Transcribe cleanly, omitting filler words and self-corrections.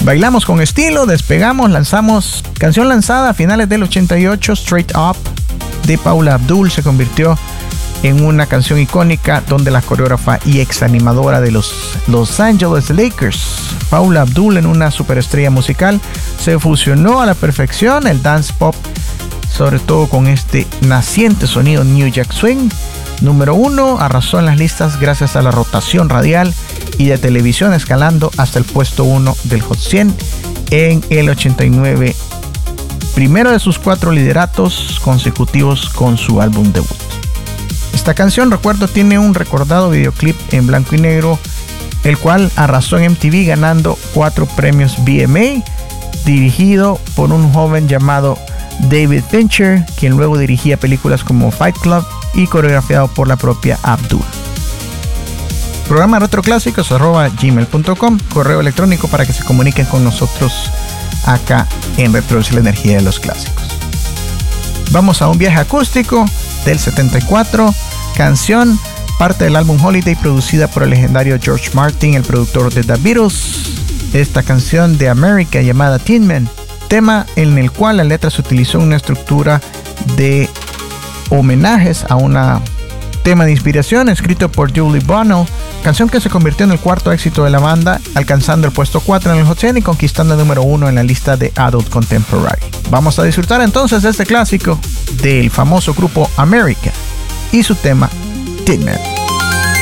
Bailamos con estilo, despegamos, lanzamos canción lanzada a finales del 88, Straight Up de Paula Abdul se convirtió en una canción icónica donde la coreógrafa y ex animadora de los Los Angeles Lakers, Paula Abdul, en una superestrella musical, se fusionó a la perfección el dance pop, sobre todo con este naciente sonido New Jack Swing. Número 1, arrasó en las listas gracias a la rotación radial y de televisión, escalando hasta el puesto 1 del Hot 100 en el 89, primero de sus 4 lideratos consecutivos con su álbum debut. Esta canción, recuerdo, tiene un recordado videoclip en blanco y negro, el cual arrasó en MTV ganando 4 premios VMA, dirigido por un joven llamado David Fincher, quien luego dirigía películas como Fight Club, y coreografiado por la propia Abdul. Programa retroclásicos@gmail.com, correo electrónico para que se comuniquen con nosotros acá en Retroce la energía de los clásicos. Vamos a un viaje acústico del 74, canción parte del álbum Holiday, producida por el legendario George Martin, el productor de The Beatles. Esta canción de America llamada Tin Man, tema en el cual la letra se utilizó una estructura de homenajes a un tema de inspiración escrito por Julie Bonnell, canción que se convirtió en el 4º éxito de la banda, alcanzando el puesto 4 en el Hot 100 y conquistando el número 1 en la lista de Adult Contemporary. Vamos a disfrutar entonces de este clásico del famoso grupo America y su tema Tin Man.